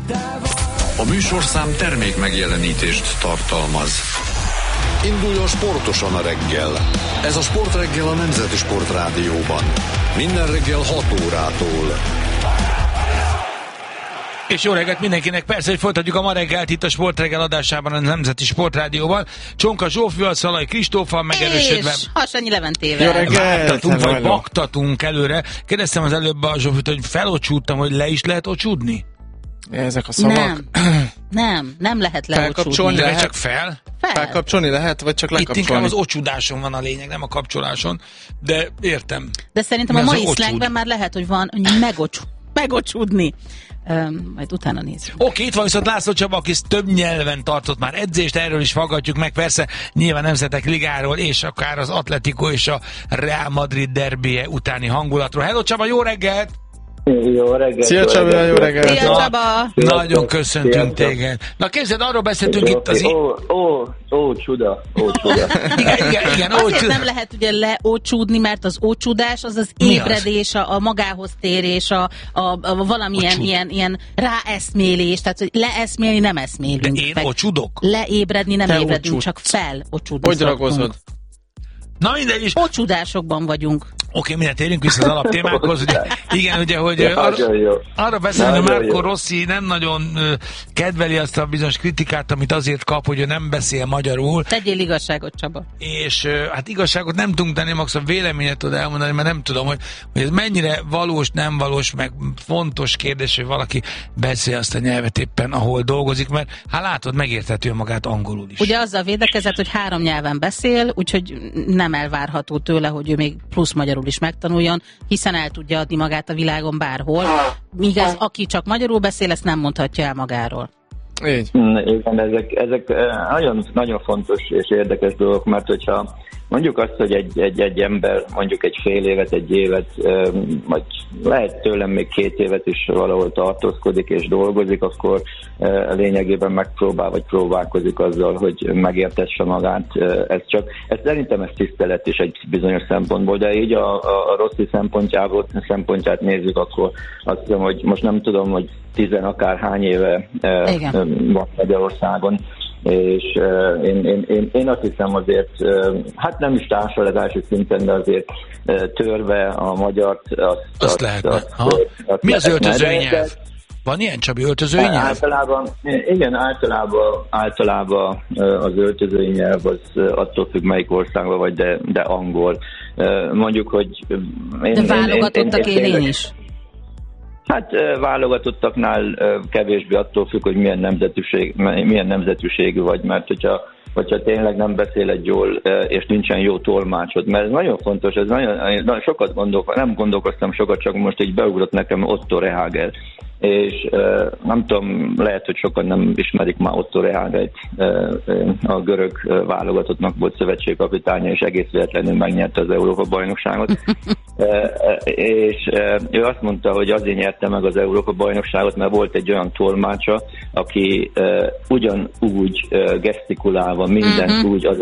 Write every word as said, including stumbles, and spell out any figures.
A műsorszám termék megjelenítést tartalmaz. Induljon sportosan a reggel. Ez a Sportreggel a Nemzeti Sportrádióban. Minden reggel hat órától. És jó reggelt mindenkinek, persze, hogy folytatjuk a ma reggelt itt a Sportreggel adásában a Nemzeti Sportrádióval. Csonka Zsófival, Szalai Kristóffal megerősödve. És Hasanyi Leventével. Jó reggelt! Vártatunk, vagy baktatunk előre. Kérdeztem az előbb a Zsófit, hogy felocsúdtam, hogy le is lehet ocsúdni? Ezek a szavak. Nem, nem, nem lehet Felkapcsolni leocsúdni. lehet? Csak fel? Fel. Felkapcsolni lehet, vagy csak Itt lekapcsolni? inkább az ocsúdáson van a lényeg, nem a kapcsoláson, de értem. De szerintem Mi a az mai a ocsúd? szlengben már lehet, hogy van, hogy megocsú, megocsúdni. Um, majd utána nézzük. Oké, okay, itt van viszont László Csaba, aki több nyelven tartott már edzést, erről is faggatjuk meg, persze nyilván Nemzetek Ligáról, és akár az Atletico és a Real Madrid derbije utáni hangulatról. Hello Csaba, jó reggelt! Jó reggelt! Szia Csaba, jó reggelt! Szia Csaba! Nagyon köszöntünk téged. Na képzeld, arról beszéltünk itt az... Ó, ó, ó, csuda, ó, csuda. Igen, igen, igen, ó, Azért csuda. nem lehet ugye leocsúdni, mert az ócsúdás az az Mi ébredés, a, a magához térés, a, a, a valamilyen Ocsúd. ilyen, ilyen ráeszmélés, tehát hogy leeszmélni nem eszmélünk. De én Meg ocsudok? leébredni nem Te ébredünk, ocsúdsz. csak felocsúdni Hogy szoktunk. ragozod? Na mindegy is. Ocsúdásokban vagyunk. Oké, mindent térjünk vissza az alaptémákhoz. Ugye, igen, ugye, hogy ö, arra, Nagyon jó. arra beszélni, hogy Nagyon Marco jó. Rossi nem nagyon ö, kedveli azt a bizonyos kritikát, amit azért kap, hogy ő nem beszél magyarul, Tegyél igazságot, Csaba. és ö, hát igazságot nem tudunk tenni, max a véleményet tud elmondani, mert nem tudom, hogy, hogy ez mennyire valós, nem valós, meg fontos kérdés, hogy valaki beszél azt a nyelvet éppen, ahol dolgozik, mert hát látod, megérthető magát angolul is. Ugye azzal védekezett, hogy három nyelven beszél, úgyhogy nem elvárható tőle, hogy ő még plusz magyarul is megtanuljon, hiszen el tudja adni magát a világon bárhol. Míg ez, aki csak magyarul beszél, ezt nem mondhatja el magáról. Így. Mm, Igen, ezek, ezek eh, nagyon, nagyon fontos és érdekes dolgok, mert hogyha mondjuk azt, hogy egy, egy, egy ember mondjuk egy fél évet, egy évet, eh, vagy lehet tőlem még két évet is valahol tartózkodik és dolgozik, akkor eh, lényegében megpróbál, vagy próbálkozik azzal, hogy megértesse magát. Eh, ez csak, ez szerintem ez tisztelet is egy bizonyos szempontból, de így a, a, a Rossi szempontjából, szempontját nézzük, akkor azt hiszem, hogy most nem tudom, hogy tizen akárhány éve eh, Igen. van Magyarországon, és uh, én, én, én, én azt hiszem azért, uh, hát nem is társadalmi szinten, de azért uh, törve a magyart, azt, Azt lehetne. azt, Aha. azt Mi az lehetne. öltözői De- nyelv? Van ilyen, Csabi, öltözői nyelv? Általában, igen, általában, általában uh, az öltözői nyelv az uh, attól függ, melyik országban vagy, de, de angol. Uh, mondjuk, hogy én, De válogatottak én, én, én, élén is. Hát eh, válogatottaknál eh, kevésbé attól függ, hogy milyen nemzetűség, milyen nemzetűségű vagy, mert hogyha, hogyha tényleg nem beszéled jól, eh, és nincsen jó tolmácsod, mert ez nagyon fontos, ez nagyon, nagyon sokat gondolok, nem gondolkoztam sokat, csak most így beugrott nekem Otto Rehhagel, és eh, nem tudom, lehet, hogy sokan nem ismerik már Otto Rehhagelt, eh, a görög eh, válogatottnak volt szövetségkapitánya, és egész véletlenül megnyerte az Európa-bajnokságot. Uh, és uh, ő azt mondta, hogy azért nyerte meg az Európa-bajnokságot, mert volt egy olyan tolmácsa, aki uh, ugyanúgy uh, gesztikulálva, mindent Uh-huh. úgy az